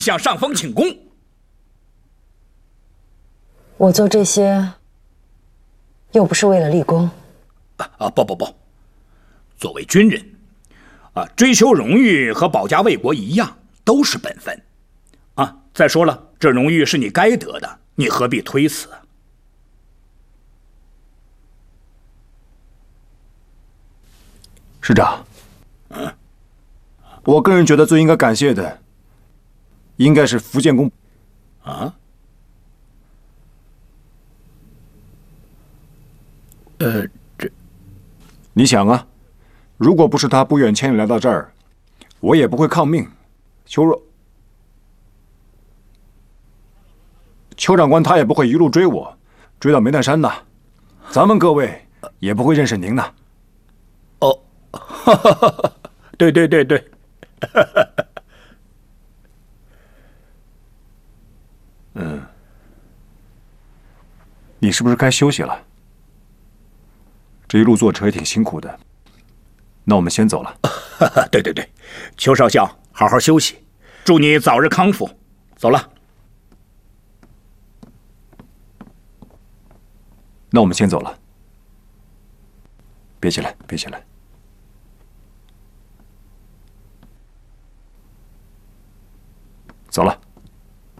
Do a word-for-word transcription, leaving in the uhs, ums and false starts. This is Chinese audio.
向上峰请功。 我做这些，又不是为了立功。 啊啊不不不，作为军人，啊，追求荣誉和保家卫国一样，都是本分。啊，再说了，这荣誉是你该得的，你何必推辞啊？ 师长，嗯，我个人觉得最应该感谢的，应该是福建公。 啊？呃，这， 你想啊，如果不是他不远千里来到这儿，我也不会抗命。邱若，邱长官他也不会一路追我，追到梅奈山呐。咱们各位也不会认识您呐。 哦，哈哈哈，对对对对，哈哈。 嗯，你是不是该休息了？这一路坐车也挺辛苦的，那我们先走了。 对对对，邱少校，好好休息，祝你早日康复。走了。 那我们先走了。别起来，别起来。走了。